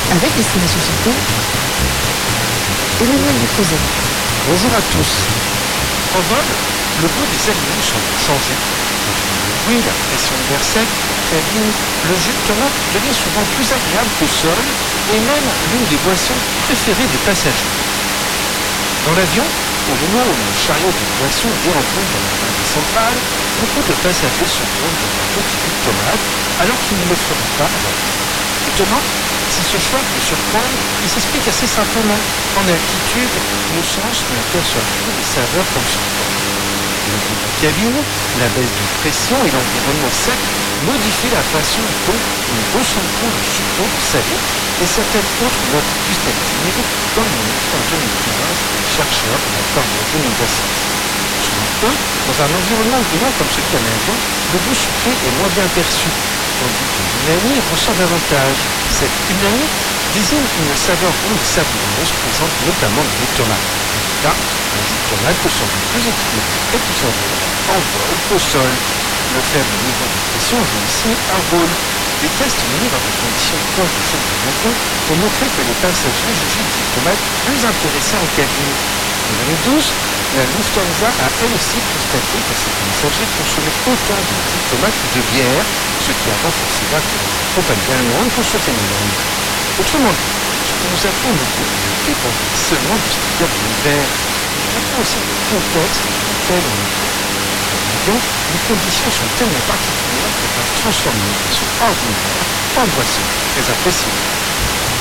avec destination surtout Emmanuel Descrozet. Bonjour à tous. En vol, le goût des aliments semble changer. Oui, la pression de l'air sec, cabine, le jus de tomate devient souvent plus agréable qu'au sol et même l'une des boissons préférées des passagers. Dans l'avion, au moment où le chariot de boissons dérencontre dans la gare centrale, beaucoup de passagers se tournent vers un petit jus de tomate alors qu'ils ne le feront pas avant. Étonnant, si ce choix peut surprendre, il s'explique assez simplement. En altitude, nos sens n'aperçoivent plus les saveurs comme sur terre. Le goût de la cabine, la baisse de pression et l'environnement sec modifient la façon dont nous ressentons le sucre salé et certaines autres notes gustatives, comme l'ont montré en 2015 les chercheurs de la Cornell University. Selon eux, dans un environnement brûlant comme celui d'un avion, le goût sucré est moins bien perçu, tandis que l'umami ressort davantage. Cette umami désigne une saveur ronde et savoureuse présente notamment dans les tomates. Là, le jus de tomate peut sembler plus équilibré et plus agréable en vol qu'au sol. Le faible niveau de pression joue ici un rôle. Les tests menés dans des conditions proches de celles de l'avion ont montré que les passagers jugeaient le jus de tomate plus intéressant en cabine. En 2012, la Lufthansa a elle aussi constaté que ses passagers consommaient autant de jus de tomate que de bière, ce qui a renforcé l'argument de la compagnie allemande pour ce phénomène. Autrement dit, ce que nous appelons le goût ne dépend pas seulement du style de l'hiver, il dépend aussi du contexte dans lequel on est. En avion, les conditions sont tellement particulières qu'elles peuvent transformer une boisson ordinaire en boisson très appréciée.